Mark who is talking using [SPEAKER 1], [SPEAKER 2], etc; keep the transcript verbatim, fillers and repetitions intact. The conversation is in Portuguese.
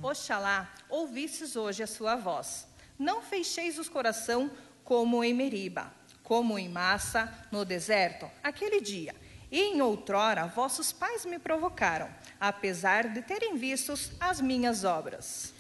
[SPEAKER 1] Oxalá ouvisses hoje a sua voz. Não fecheis os coração como em Meriba, como em Massa, no deserto, aquele dia. E em outrora vossos pais me provocaram, apesar de terem vistos as minhas obras.